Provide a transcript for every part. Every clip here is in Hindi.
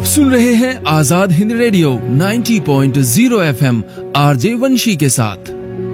आप सुन रहे हैं Azad Hind radio 90.0 FM RJ वंशी के साथ।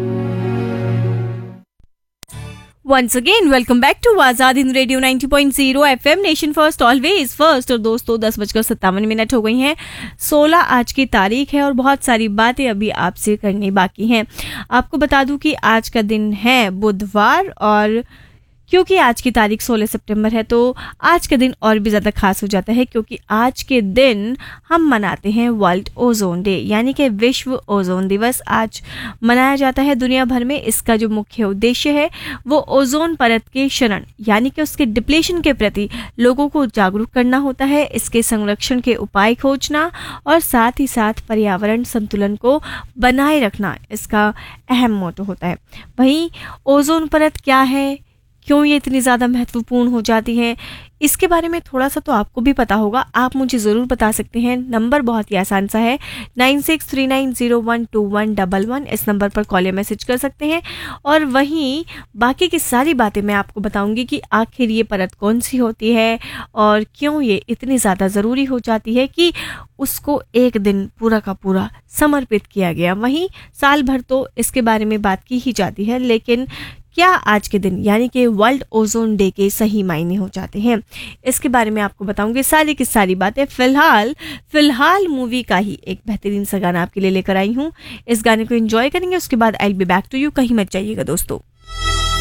Once again, welcome back to Azad Hind radio 90.0 FM nation first always first. और दोस्तों 10:57 हो गई हैं। 16 आज की तारीख है और बहुत सारी बातें अभी आपसे करनी बाकी हैं। आपको बता दूं कि आज का दिन है बुधवार, और क्योंकि आज की तारीख 16 सितंबर है तो आज का दिन और भी ज़्यादा खास हो जाता है, क्योंकि आज के दिन हम मनाते हैं वर्ल्ड ओजोन डे, यानी कि विश्व ओजोन दिवस आज मनाया जाता है दुनिया भर में। इसका जो मुख्य उद्देश्य है वो ओजोन परत के क्षरण यानी कि उसके डिप्लेशन के प्रति लोगों को जागरूक करना होता है, इसके संरक्षण के उपाय खोजना और साथ ही साथ पर्यावरण संतुलन को बनाए रखना इसका अहम मोटो होता है। वहीं ओजोन परत क्या है, क्यों ये इतनी ज़्यादा महत्वपूर्ण हो जाती है, इसके बारे में थोड़ा सा तो आपको भी पता होगा। आप मुझे ज़रूर बता सकते हैं। नंबर बहुत ही आसान सा है 9639012111। इस नंबर पर कॉल या मैसेज कर सकते हैं। और वहीं बाकी की सारी बातें मैं आपको बताऊंगी कि आखिर ये परत कौन सी होती है और क्यों ये इतनी ज़्यादा ज़रूरी हो जाती है कि उसको एक दिन पूरा का पूरा समर्पित किया गया। वहीं साल भर तो इसके बारे में बात की ही जाती है, लेकिन क्या आज के दिन यानी कि वर्ल्ड ओजोन डे के सही मायने हो जाते हैं, इसके बारे में आपको बताऊंगी सारी की सारी बातें। फिलहाल मूवी का ही एक बेहतरीन सा गाना आपके लिए लेकर आई हूँ। इस गाने को एंजॉय करेंगे, उसके बाद I will be back to you. कहीं मत जाइएगा दोस्तों।